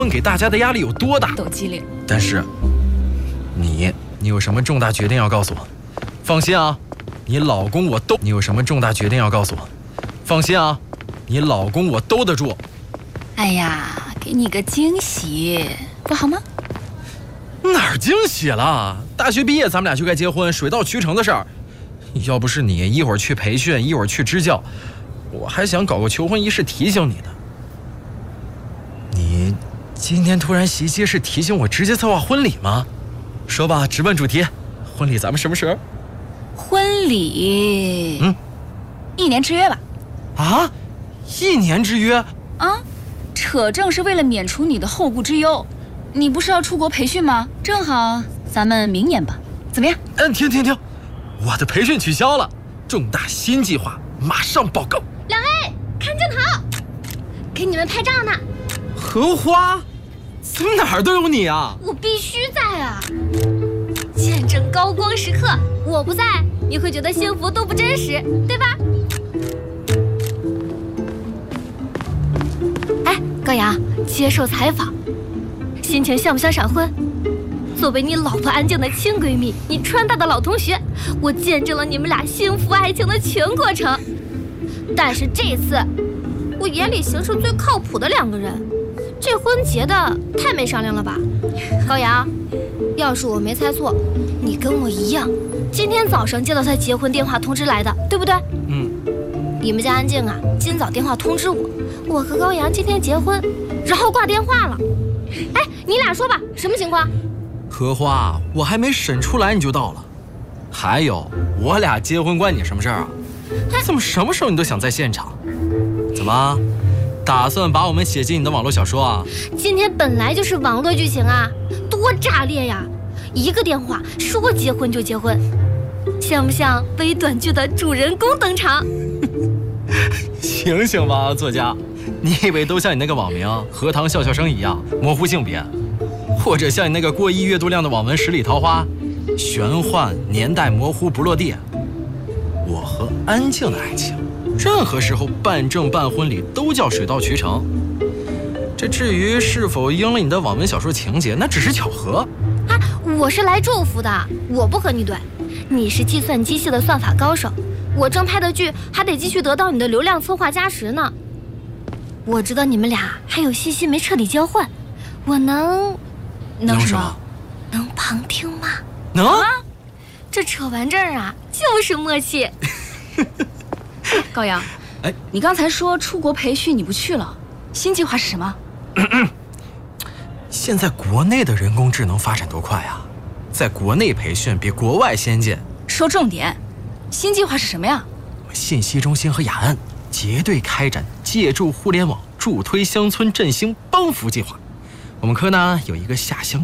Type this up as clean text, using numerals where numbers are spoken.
给大家的压力有多大？ 抖机灵。 但是，你有什么重大决定要告诉我？放心啊，你老公我都。你有什么重大决定要告诉我？放心啊，你老公我兜得住。 哎呀，给你个惊喜，不好吗？ 哪儿惊喜了？大学毕业咱们俩就该结婚，水到渠成的事儿。要不是你一会儿去培训，一会儿去支教，我还想搞个求婚仪式提醒你呢。你今天突然袭击是提醒我直接策划婚礼吗？说吧，直奔主题，婚礼咱们什么时候？ 婚礼，1年之约吧。 啊，1年之约啊？扯证是为了免除你的后顾之忧。你不是要出国培训吗？正好咱们明年吧，怎么样？ 停，我的培训取消了，重大新计划马上报告。 2位看镜头，给你们拍照呢。 荷花，怎么哪儿都有你啊？ 我必须在啊！见证高光时刻，我不在，你会觉得幸福都不真实，对吧？哎，高阳，接受采访，心情像不像闪婚？作为你老婆安静的亲闺蜜，你川大的老同学，我见证了你们俩幸福爱情的全过程。但是这次，我眼里行事最靠谱的2个人，这婚结的太没商量了吧？高阳，要是我没猜错，你跟我一样，今天早上接到他结婚电话通知来的，对不对？你们家安静啊，今早电话通知我和高阳今天结婚，然后挂电话了。哎，你俩说吧，什么情况？ 荷花，我还没审出来你就到了。还有，我俩结婚关你什么事儿啊？怎么什么时候你都想在现场？怎么，打算把我们写进你的网络小说啊？ 今天本来就是网络剧情啊，多炸裂呀！一个电话说结婚就结婚，像不像微短剧的主人公登场？ 醒醒吧，作家！你以为都像你那个网名“荷塘笑笑生”一样模糊性别，或者像你那个过亿阅读量的网文“十里桃花”，玄幻年代模糊不落地？我和安静的爱情，任何时候办证办婚礼都叫水到渠成。这至于是否应了你的网文小说情节，那只是巧合。 啊，我是来祝福的，我不和你怼。你是计算机系的算法高手，我正拍的剧还得继续得到你的流量策划加持呢。我知道你们俩还有信息没彻底交换，我能什么？ 能旁听吗？ 能啊！ 这扯完证啊，就是默契。 高阳，你刚才说出国培训你不去了，新计划是什么？ 现在国内的人工智能发展多快啊，在国内培训比国外先进。 说重点，新计划是什么呀？ 信息中心和雅安结对开展借助互联网助推乡村振兴帮扶计划。我们科呢有一个下乡